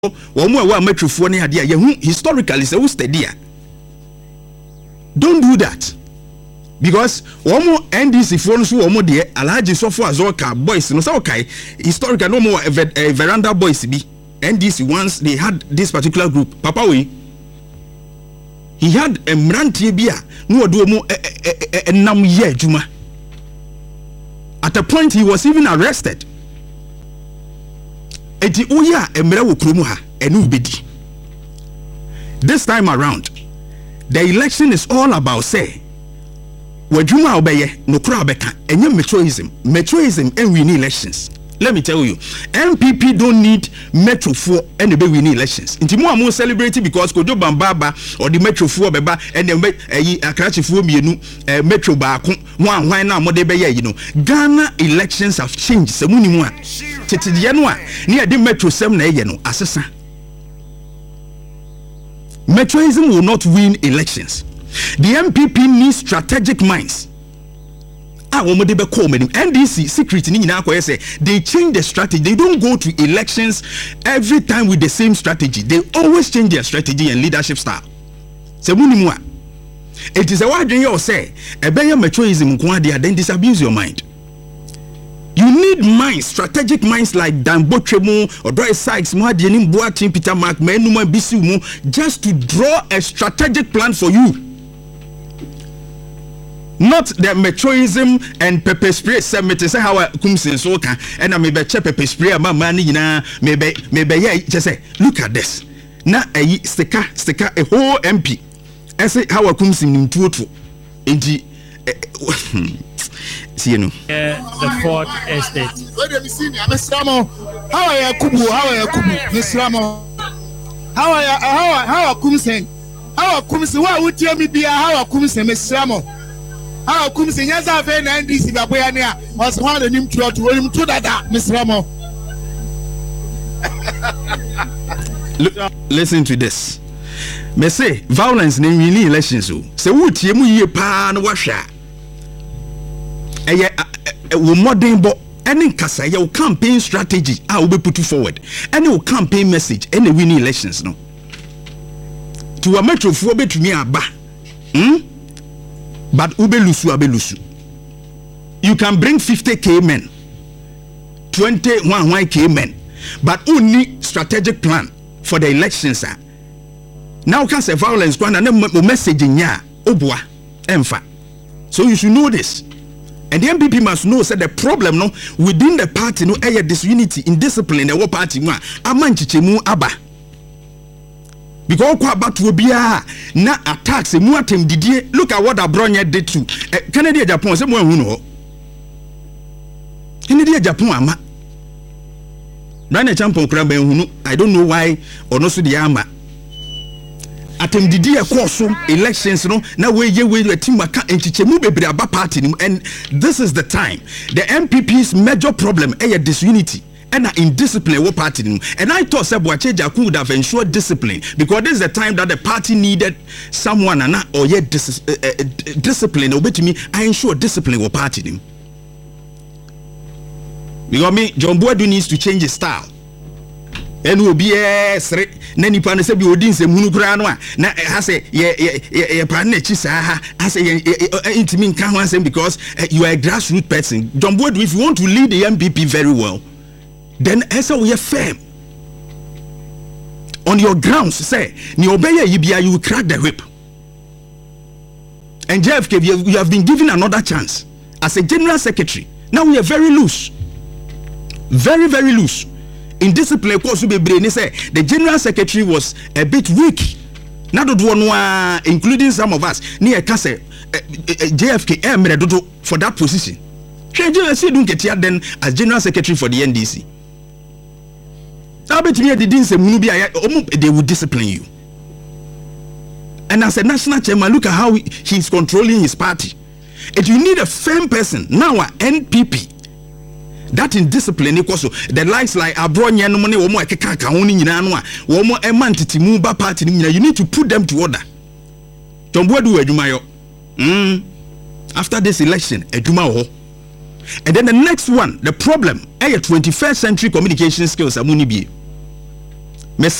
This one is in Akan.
Womo wa metrofo ne ade ye hu historically say we study. Don't do that. Because womo NDC fo no so womo de Alhaji Sofo Azoka boys no say okay historical no more veranda boys bi NDC once they had this particular group papa we he had a mrantie bi a no odo mu nam ye adwuma. At a point he was even arrested. Eti oya emre wo kromu ha enu bedi. This time around the election is all about say wadwuma obeye no kura obeka enye metroism and win elections. Let me tell you, MPP don't need metro for and be win elections. Inti mo am celebrate because Kojo Bambaba or the metro for beba and the Akrachi for mienu metro ba one why now mo de be you know. Ghana elections have changed. Se muni mo a tete de no a near the metro sem na ye no asesa. Metroism will not win elections. The MPP needs strategic minds. NDC secret they change the strategy. They don't go to elections every time with the same strategy. They always change their strategy and leadership style. It is a word you say a better metroism then disabuse your mind. You need minds, strategic minds like Dambo Tremo or Dry Sykes, Mwadianim Boatin, Peter Mark, Menuma Bisumu, just to draw a strategic plan for you. Not the metroism and pepper spray summit. Say how I come since okay, and I may be pepper spray my money na maybe yeah. Just say look at this. Na a sticker a whole MP. I say how I come since two inji. See you know. The fourth estate. How are you, Kubu? How are you, Kubu? Miss Ramo. How are you? How are Kumsen? How are Kumsen? Why would you be how are Kumsen, Miss Ramo? How come say yes have NDC baboya was one of them to that Miss Ramo. Listen to this. Me say violence in mini elections so. Say wo tie mu yie pa no wahwa. Wo modern bo any kasa your campaign strategy I will be put forward. Any campaign message any winning elections no. To a metro for betumi aba. But abelusu. You can bring 50k men, 21k men, but only strategic plan for the elections. Now can say violence and message in ya obwa emfa. So you should know this. And the MPP must know that the problem no within the party no air disunity in discipline the party one amanchichemu aba. Because kwa batu bia na attacks mu atem didie. Look at what Abronya did to Kennedy Japan say mo ehunu ho. Kennedy Japan ama. Brane champion kra ba ehunu. I don't know why ono so de ama. Atem didie ekoso elections no na we team aka enchichemu bebre aba party nim, and this is the time. The MPP's major problem is disunity. And indiscipline what party, and I thought Boache Jaku would have ensured discipline because this is the time that the party needed someone and or yet discipline. Obey to me, I ensure discipline what party. Because me, John Boadu needs to change his style. And will be a Nanny Pan said you didn't say Munugrano. Now I say, yeah, partner Chisa. I say, intimate can't because you are a grassroots person. John Boadu, if you want to lead the MPP very well, then esa we are firm on your grounds. Say ni obey you will crack the whip. And JFK, you have been given another chance as a general secretary. Now we are very loose, very loose in discipline. Of course, say the general secretary was a bit weak. Not one, including some of us. Near Kase JFK for that position. Don't get here then as general secretary for the NDC. They will discipline you. And as a national chairman, look at how he's controlling his party. If you need a firm person, now NPP, that in discipline, the likes like Abronya, you need to put them to order. After this election, and then the next one, the problem, 21st century communication skills,